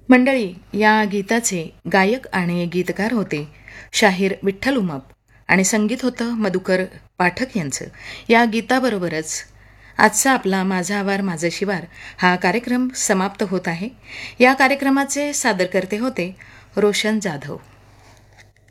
मंडळी, या गीताचे गायक आणि गीतकार होते शाहीर विठ्ठल उमप आणि संगीत होतं मधुकर पाठक यांचं. या गीताबरोबरच आजचा आपला माझा आवार माझं शिवार हा कार्यक्रम समाप्त होत आहे. या कार्यक्रमाचे सादरकर्ते होते रोशन जाधव.